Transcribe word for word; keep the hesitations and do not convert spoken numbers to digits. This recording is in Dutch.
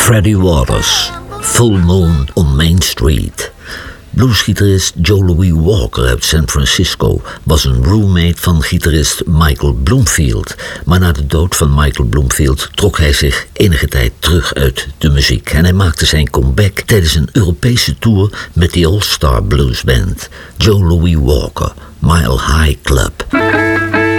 Freddie Waters, Full Moon on Main Street. Bluesgitarist Joe Louis Walker uit San Francisco was een roommate van gitarist Michael Bloomfield. Maar na de dood van Michael Bloomfield trok hij zich enige tijd terug uit de muziek. En hij maakte zijn comeback tijdens een Europese tour met de All Star Blues Band. Joe Louis Walker, Mile High Club.